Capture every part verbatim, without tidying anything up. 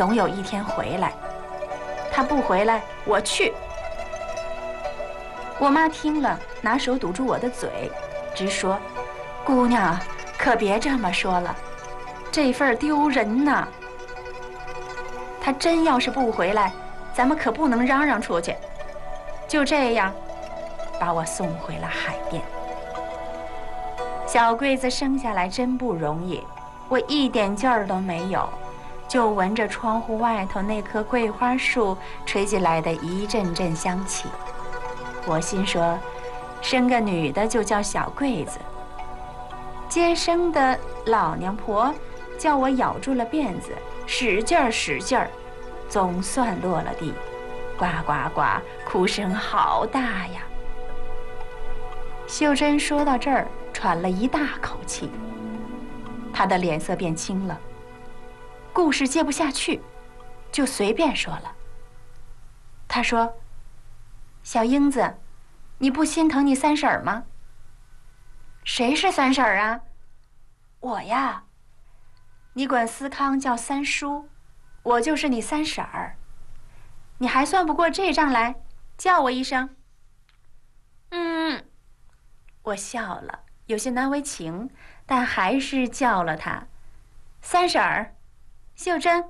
总有一天回来。他不回来，我去。我妈听了，拿手堵住我的嘴，直说：“姑娘，可别这么说了，这份丢人呐。他真要是不回来，咱们可不能嚷嚷出去。”就这样，把我送回了海边。小桂子生下来真不容易，我一点劲儿都没有，就闻着窗户外头那棵桂花树吹进来的一阵阵香气。我心说，生个女的就叫小桂子。接生的老娘婆叫我咬住了辫子，使劲儿使劲儿，总算落了地，呱呱呱，哭声好大呀。秀珍说到这儿，喘了一大口气，她的脸色变青了。故事接不下去，就随便说了。她说：“小英子，你不心疼你三婶儿吗？”“谁是三婶儿啊？”“我呀。你管思康叫三叔，我就是你三婶儿。你还算不过这账来，叫我一声。”“嗯。”我笑了，有些难为情，但还是叫了他：“三婶儿，秀珍。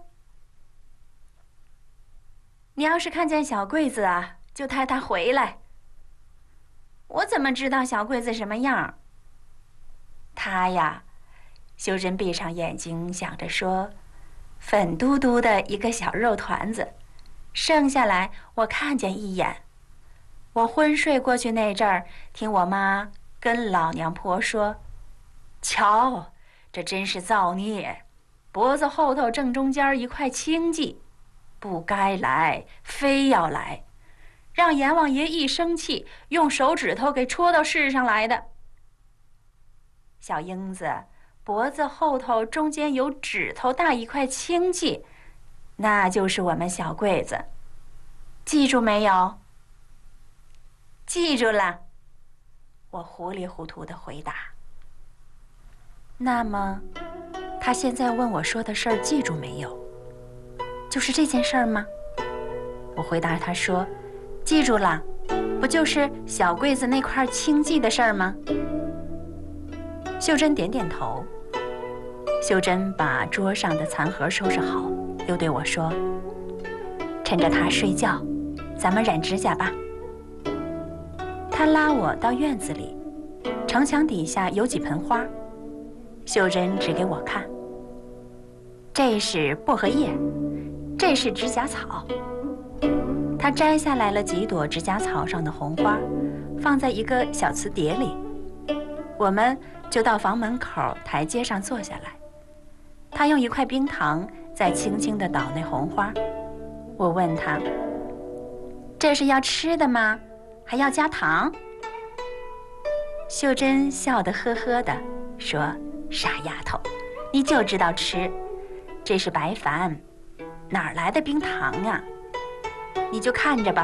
你要是看见小桂子啊，就带她回来。”“我怎么知道小桂子什么样？”“她呀。”秀珍闭上眼睛想着说，“粉嘟嘟的一个小肉团子，剩下来我看见一眼。我昏睡过去那阵儿，听我妈跟老娘婆说，瞧，这真是造孽，脖子后头正中间一块青迹，不该来，非要来，让阎王爷一生气，用手指头给戳到世上来的。小英子，脖子后头中间有指头大一块青迹，那就是我们小桂子，记住没有？”“记住了。”我糊里糊涂地回答。“那么，他现在问我说的事儿记住没有？就是这件事儿吗？”我回答他说：“记住了，不就是小桂子那块青迹的事儿吗？”秀珍点点头。秀珍把桌上的残盒收拾好，又对我说：“趁着他睡觉，咱们染指甲吧。”他拉我到院子里，城墙底下有几盆花，秀珍指给我看：“这是薄荷叶，这是指甲草。”她摘下来了几朵指甲草上的红花，放在一个小瓷碟里。我们就到房门口台阶上坐下来。她用一块冰糖再轻轻地捣那红花。我问她：“这是要吃的吗？还要加糖？”秀珍笑得呵呵的说：“傻丫头，你就知道吃，这是白矾，哪儿来的冰糖啊？你就看着吧。”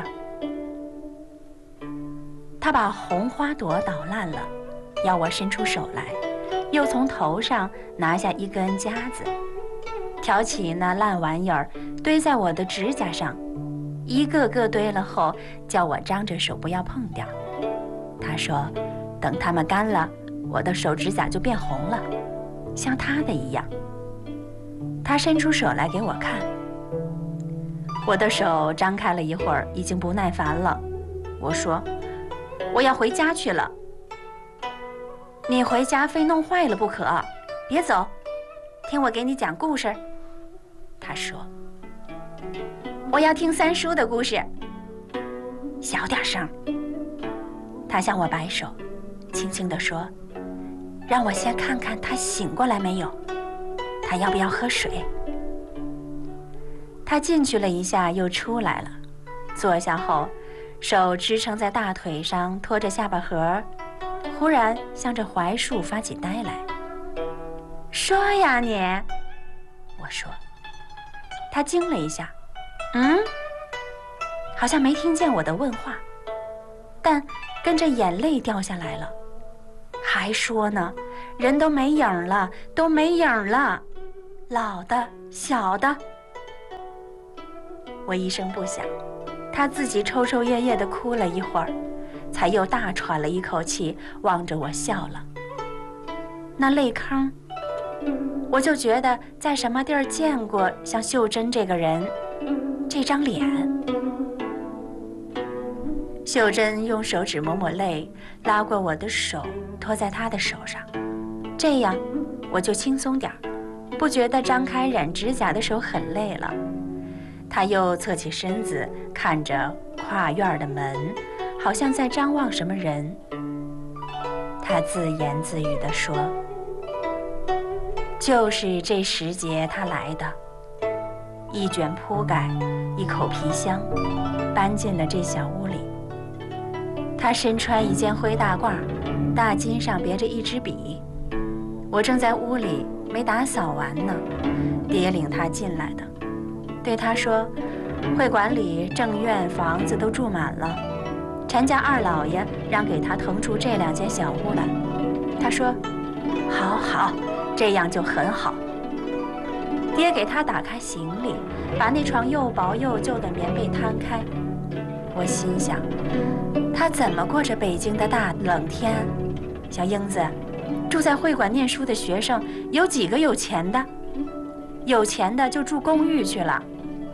她把红花朵捣烂了，要我伸出手来，又从头上拿下一根夹子，挑起那烂玩意儿堆在我的指甲上，一个个堆了后，叫我张着手不要碰掉。她说：“等它们干了，我的手指甲就变红了，像她的一样。”她伸出手来给我看，我的手张开了一会儿，已经不耐烦了。我说：“我要回家去了。”“你回家非弄坏了不可，别走，听我给你讲故事。”她说：“我要听三叔的故事。”“小点声。”她向我摆手，轻轻地说：“让我先看看他醒过来没有，他要不要喝水？”他进去了一下，又出来了，坐下后，手支撑在大腿上，托着下巴颏，忽然向着槐树发起呆来。“说呀你！”我说。他惊了一下，嗯，好像没听见我的问话，但跟着眼泪掉下来了，还说呢，人都没影了，都没影了，老的小的。 我一声不响，他自己抽抽噎噎地哭了一会儿，才又大喘了一口气，望着我笑了。那泪坑，我就觉得在什么地儿见过像秀珍这个人，这张脸。秀珍用手指抹抹泪，拉过我的手，托在她的手上，这样我就轻松点儿，不觉得张开染指甲的手很累了。她又侧起身子，看着跨院的门，好像在张望什么人。她自言自语地说：“就是这时节他来的。”一卷铺盖，一口皮箱，搬进了这小屋里。他身穿一件灰大褂，大襟上别着一支笔。我正在屋里没打扫完呢，爹领他进来的，对他说：“会馆里正院房子都住满了，陈家二老爷让给他腾出这两间小屋来。”他说：“好好，这样就很好。”爹给他打开行李，把那床又薄又旧的棉被摊开。我心想，他怎么过着北京的大冷天？小英子，住在会馆念书的学生有几个有钱的？有钱的就住公寓去了。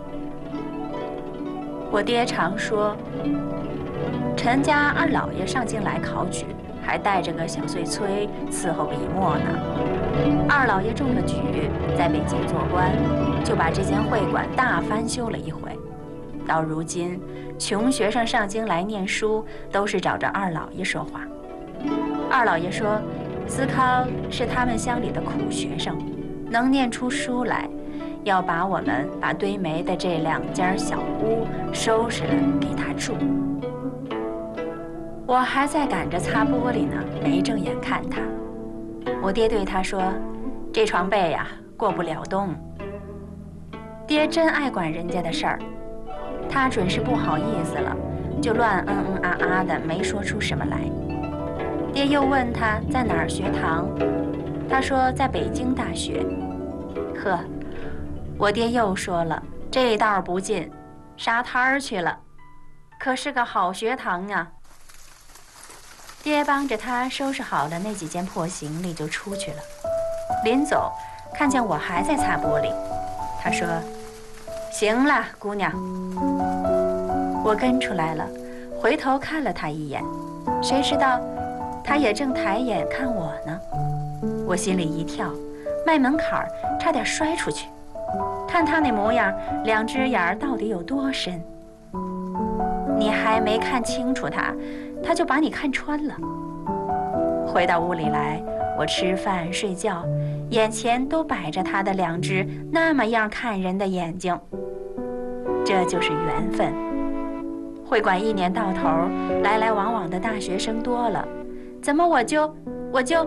我爹常说，陈家二老爷上京来考举，还带着个小碎催伺候笔墨呢。二老爷中了举，在北京做官，就把这间会馆大翻修了一回。到如今，穷学生上京来念书，都是找着二老爷说话。二老爷说，思康是他们乡里的苦学生，能念出书来，要把我们把堆煤的这两间小屋收拾了给他住。我还在赶着擦玻璃呢，没正眼看他。我爹对他说：“这床被呀、啊，过不了冬。”爹真爱管人家的事儿，他准是不好意思了，就乱嗯嗯啊啊的，没说出什么来。爹又问他在哪儿学堂，他说在北京大学。呵，我爹又说了，这道不进，沙滩儿去了，可是个好学堂啊。爹帮着他收拾好了那几件破行李就出去了。临走，看见我还在擦玻璃，他说：“行了，姑娘。”我跟出来了，回头看了他一眼，谁知道他也正抬眼看我呢。我心里一跳，迈门槛儿差点摔出去。看他那模样，两只眼儿到底有多深？你还没看清楚他，他就把你看穿了。回到屋里来，我吃饭睡觉，眼前都摆着他的两只那么样看人的眼睛。这就是缘分。会馆一年到头来来往往的大学生多了，怎么我就我就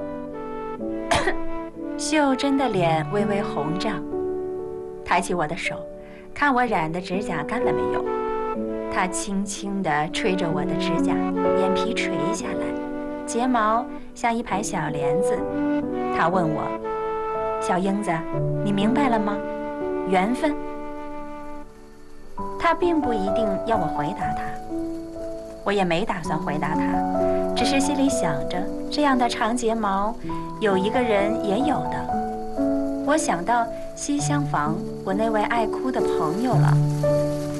秀珍的脸微微红胀，抬起我的手，看我染的指甲干了没有。他轻轻地吹着我的指甲，眼皮垂下来，睫毛像一排小帘子。他问我：“小英子，你明白了吗？缘分。”他并不一定要我回答他，我也没打算回答他，只是心里想着，这样的长睫毛，有一个人也有的。我想到西厢房我那位爱哭的朋友了。